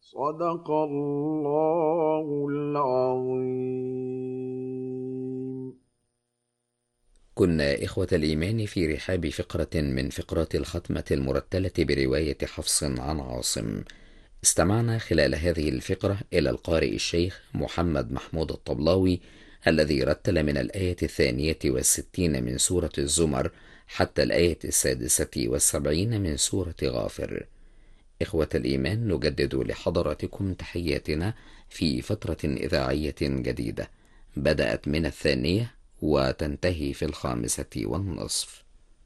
صدق الله العظيم. كنا إخوة الإيمان في رحاب فقرة من فقرات الختمة المرتلة برواية حفص عن عاصم. استمعنا خلال هذه الفقرة إلى القارئ الشيخ محمد محمود الطبلاوي الذي رتل من الآية 62 من سورة الزمر حتى الآية 76 من سورة غافر. إخوة الإيمان، نجدد لحضراتكم تحياتنا في فترة إذاعية جديدة بدأت من 2 وتنتهي في 5:30.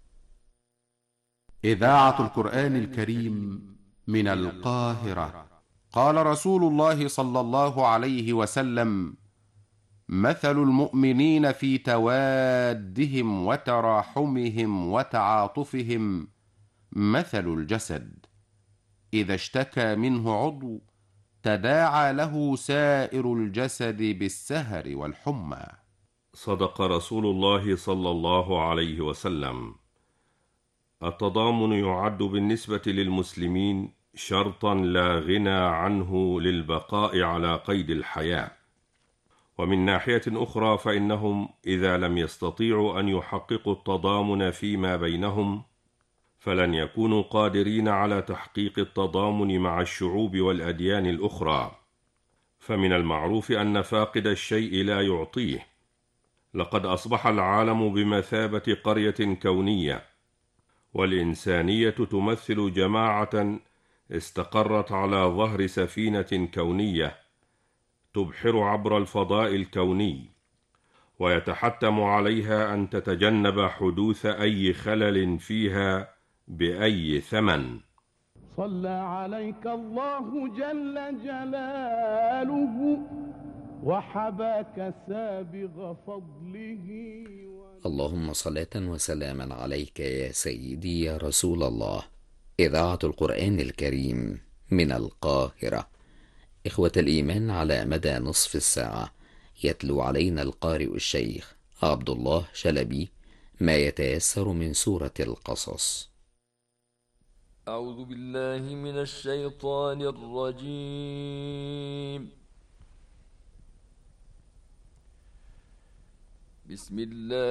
إذاعة القرآن الكريم من القاهرة. قال رسول الله صلى الله عليه وسلم: مثل المؤمنين في توادهم وتراحمهم وتعاطفهم مثل الجسد، إذا اشتكى منه عضو تداعى له سائر الجسد بالسهر والحمى. صدق رسول الله صلى الله عليه وسلم. التضامن يعد بالنسبة للمسلمين شرطا لا غنى عنه للبقاء على قيد الحياة، ومن ناحية أخرى فإنهم إذا لم يستطيعوا أن يحققوا التضامن فيما بينهم فلن يكونوا قادرين على تحقيق التضامن مع الشعوب والأديان الأخرى، فمن المعروف أن فاقد الشيء لا يعطيه. لقد أصبح العالم بمثابة قرية كونية، والإنسانية تمثل جماعة استقرت على ظهر سفينة كونية تبحر عبر الفضاء الكوني، ويتحتم عليها أن تتجنب حدوث أي خلل فيها بأي ثمن. صلى عليك الله جل جلاله وحباك سابغ فضله. اللهم صلاة وسلاما عليك يا سيدي يا رسول الله. إذاعة القرآن الكريم من القاهرة. إخوة الإيمان، على مدى نصف الساعة يتلو علينا القارئ الشيخ عبد الله شلبي ما يتيسر من سورة القصص. أعوذ بالله من الشيطان الرجيم. بسم الله